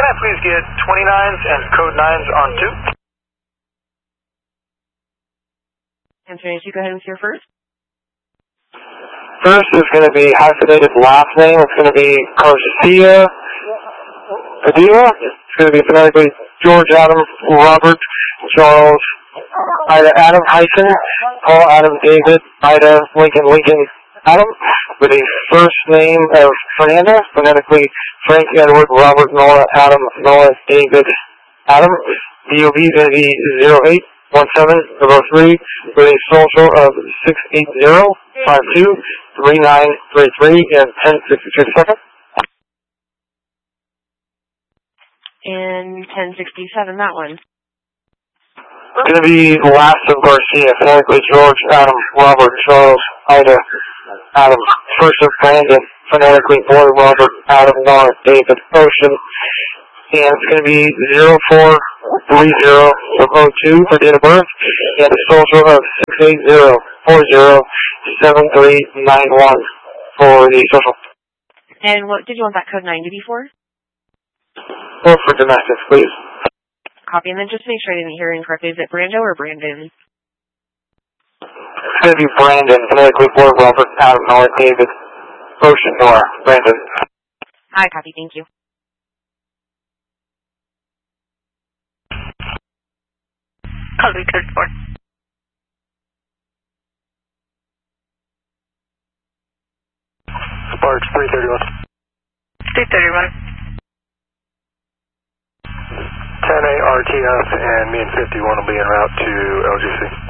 I please get 29s and code 9s on 2? Anthony, you go ahead with your first. First is going to be hyphenated last name. It's going to be Garcia Padilla. It's going to be phonetically George Adam Robert Charles Ida Adam hyphen Paul Adam David Ida Lincoln Adam, with a first name of Fernanda, phonetically Frank Edward Robert Noah Adam Noah David Adam. DOB is going to be 081703 with a social of 680523933 and 1066 And 1067, that one. It's going to be last of Garcia, phonetically George Adam Robert Charles Ida Adam. First of Brandon, phonetically Boy Robert Adam Noah David Ocean. And it's going to be 043002 for date of birth, and a social of 680407391 for the social. And what did you want that code 9 to be for? Or for domestic, please. Copy, and then just make sure I didn't hear incorrectly. Is it Brando or Brandon? It's going to be Brandon, phonetically Boy Robert Adam Noah David Ocean Noah Brandon. Hi, copy, thank you. Copy, code 4. Sparks 331. 331. 10A RTF and me and 51 will be en route to LGC.